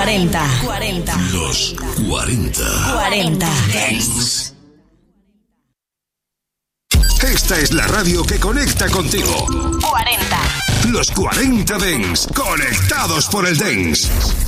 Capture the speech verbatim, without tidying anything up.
cuarenta. cuarenta. Los cuarenta. cuarenta. Dance. Esta es la radio que conecta contigo. cuarenta. Los cuarenta Dance, conectados por el Dance.